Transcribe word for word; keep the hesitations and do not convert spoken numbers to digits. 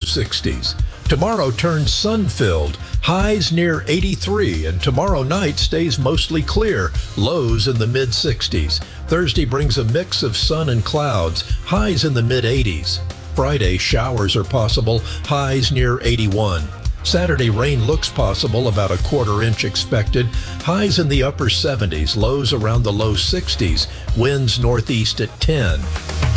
sixties. Tomorrow turns sun-filled, highs near eighty-three, and tomorrow night stays mostly clear, lows in the mid sixties. Thursday brings a mix of sun and clouds, highs in the mid eighties. Friday, showers are possible, highs near eighty-one. Saturday, rain looks possible, about a quarter inch expected, highs in the upper seventies, lows around the low sixties, winds northeast at ten.